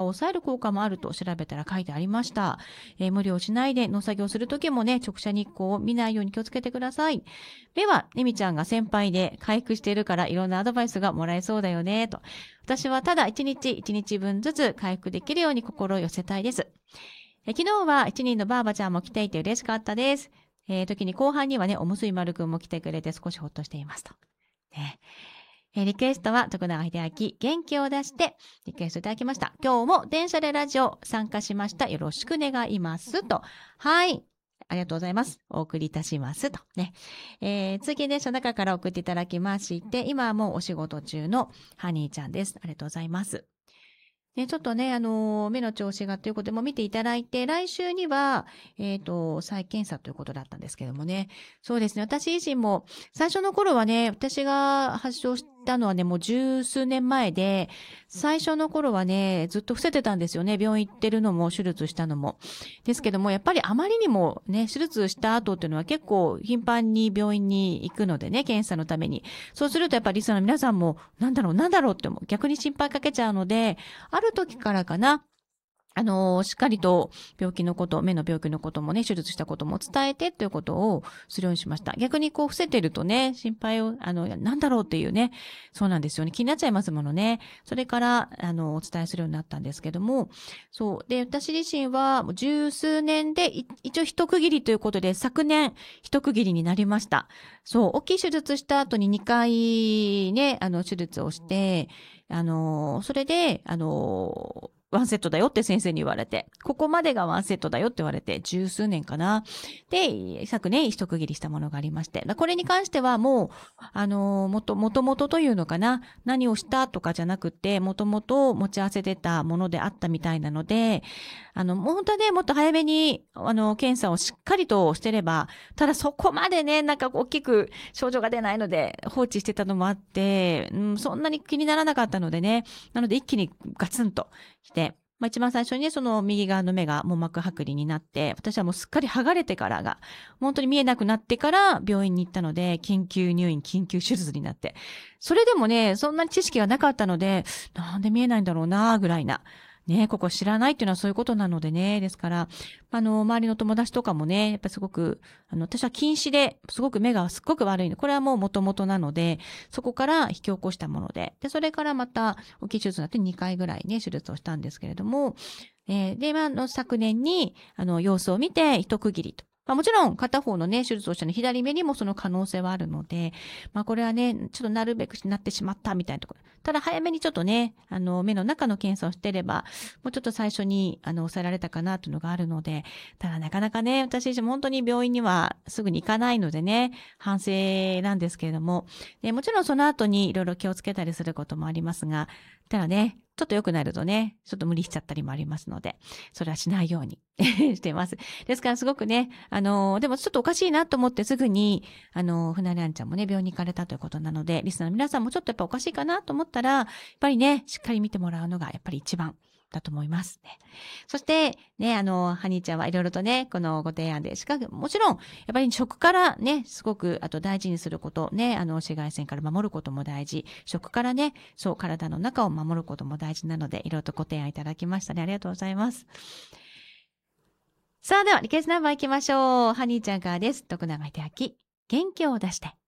を抑える効果もあると調べたら書いてありました。無理をしないで農作業するときもね、直射日光を見ないように気をつけてください。目は、ねみちゃんが先輩で回復しているからいろんなアドバイスがもらえそうだよね、と。私はただ1日1日分ずつ回復できるように心を寄せたいです。昨日は1人のばあばちゃんも来ていて嬉しかったです。時に後半にはね、おむすび丸くんも来てくれて少しほっとしていますと。ね、リクエストは徳永英明、元気を出してリクエストいただきました。今日も電車でラジオ参加しました。よろしく願いますと。はい。ありがとうございます。お送りいたしますとね。通勤電車の中から送っていただきまして、今はもうお仕事中のハニーちゃんです。ありがとうございます。ね、ちょっとね、目の調子がということでも見ていただいて、来週には、再検査ということだったんですけどもね。そうですね。私自身も、最初の頃はね、私が発症したのはね、もう十数年前で、最初の頃はね、ずっと伏せてたんですよね。病院行ってるのも、手術したのも。ですけども、やっぱりあまりにもね、手術した後っていうのは結構頻繁に病院に行くのでね、検査のために。そうするとやっぱりリスナーの皆さんも、なんだろうって逆に心配かけちゃうので、ある時からかな、しっかりと病気のこと、目の病気のこともね、手術したことも伝えてということをするようにしました。逆にこう伏せてるとね、心配を、なんだろうっていうね、そうなんですよね。気になっちゃいますものね。それから、お伝えするようになったんですけども、そう。で、私自身はもう十数年で、一応一区切りということで、昨年一区切りになりました。そう、大きい手術した後に2回ね、手術をして、それで、ワンセットだよって先生に言われて、ここまでがワンセットだよって言われて、十数年かな。で、昨年一区切りしたものがありまして、これに関してはもう、もともとというのかな、何をしたとかじゃなくて、もともと持ち合わせてたものであったみたいなので、もう本当はね、もっと早めに、検査をしっかりとしてれば、ただそこまでね、なんか大きく症状が出ないので放置してたのもあって、そんなに気にならなかったのでね、なので一気にガツンとして、一番最初にね、その右側の目が網膜剥離になって、私はもうすっかり剥がれてからが、本当に見えなくなってから病院に行ったので、緊急入院、緊急手術になって。それでもね、そんなに知識がなかったので、なんで見えないんだろうな、ぐらいな。ね、ここ知らないっていうのはそういうことなのでね。ですから、周りの友達とかもね、やっぱりすごく、私は近視ですごく目がすっごく悪いの。これはもう元々なので、そこから引き起こしたもので、で、それからまた、大きい手術になって2回ぐらいね、手術をしたんですけれども、で、昨年に、様子を見て、一区切りと。もちろん片方のね、手術をしたの左目にもその可能性はあるので、これはね、ちょっとなるべくなってしまったみたいなところ。ただ早めにちょっとね、目の中の検査をしていれば、もうちょっと最初に、抑えられたかなというのがあるので、ただなかなかね、私自身本当に病院にはすぐに行かないのでね、反省なんですけれども、でもちろんその後にいろいろ気をつけたりすることもありますが、ただね、ちょっと良くなるとね、ちょっと無理しちゃったりもありますので、それはしないようにしています。ですからすごくね、でもちょっとおかしいなと思ってすぐに、船根あんちゃんもね、病院に行かれたということなので、リスナーの皆さんもちょっとやっぱおかしいかなと思ったら、やっぱりね、しっかり見てもらうのがやっぱり一番だと思いますね。そして、ね、ハニーちゃんはいろいろとね、このご提案で、もちろん、やっぱり食からね、すごく、あと大事にすること、ね、紫外線から守ることも大事。食からね、そう、体の中を守ることも大事なので、いろいろとご提案いただきましたね。ありがとうございます。さあ、では、リクエストナンバー行きましょう。ハニーちゃんからです。徳永英明、元気を出して。